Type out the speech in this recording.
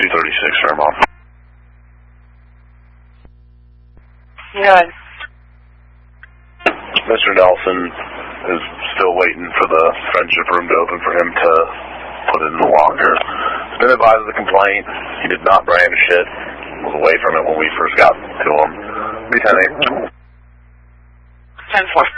236 Fairmont. Good. Mr. Nelson is still waiting for the friendship room to open for him to put it in the locker. He's been advised of the complaint. He did not brandish it. Was away from it when we first got to him. Be 10-8. 10-4.